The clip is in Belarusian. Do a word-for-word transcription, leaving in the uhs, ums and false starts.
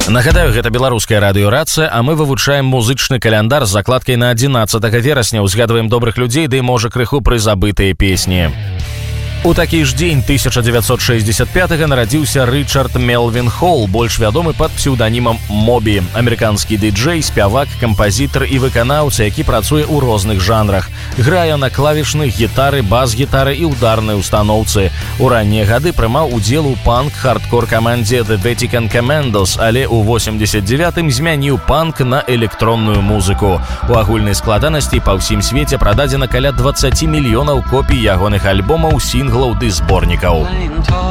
Нагадаю, гэта беларуская радыёрацыя, а мы вывучаем музычны каляндар з закладкай на адзінаццатага верасня, узгадваем добрых людзей, ды можа крыху прызабытыя песні. У такі ж дзень тысяча дзевяцьсот шэсцьдзесят пятага нарадзіўся Рычард Мелвін Холл, больш вядомы пад псеўданімам Мобі, амерыканскі ды-джэй, спявак, кампазітар і выканаўца, які працуе ў розных жанрах. Грае на клавішных, гітары, бас-гітары і ударнай устаноўцы. У раннія гады прымаў удзел у панк-хардкор камандзе The Vatican Commandos, але ў восемьдесят девятым змяніў панк на электронную музыку. У агульнай складанасці па ўсім свеце прададзена каля дваццаць мільёнаў копій ягоных альбомаў, сінглаў ды зборнікаў.